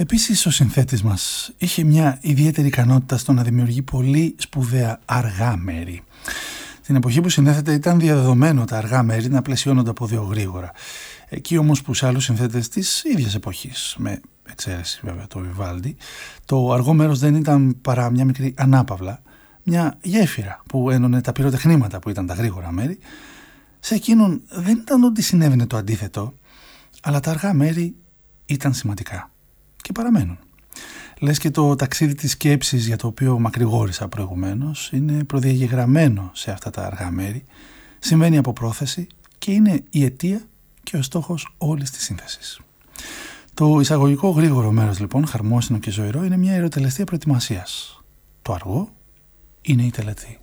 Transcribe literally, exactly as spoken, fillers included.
Επίσης, ο συνθέτης μας είχε μια ιδιαίτερη ικανότητα στο να δημιουργεί πολύ σπουδαία αργά μέρη. Στην εποχή που συνέθετε ήταν διαδεδομένο τα αργά μέρη να πλαισιώνονται από δύο γρήγορα. Εκεί όμως που σε άλλους συνθέτες της ίδιας εποχής, με εξαίρεση βέβαια το Βιβάλντι, το αργό μέρος δεν ήταν παρά μια μικρή ανάπαυλα, μια γέφυρα που ένωνε τα πυροτεχνήματα που ήταν τα γρήγορα μέρη. Σε εκείνον δεν ήταν ότι συνέβαινε το αντίθετο, αλλά τα αργά μέρη ήταν σημαντικά και παραμένουν. Λες και το ταξίδι της σκέψης για το οποίο μακρηγόρησα προηγουμένως είναι προδιαγεγραμμένο σε αυτά τα αργά μέρη, συμβαίνει από πρόθεση και είναι η αιτία και ο στόχος όλης της σύνθεσης. Το εισαγωγικό γρήγορο μέρος λοιπόν, χαρμόσυνο και ζωηρό, είναι μια ιεροτελεστία προετοιμασίας. Το αργό είναι η τελετή.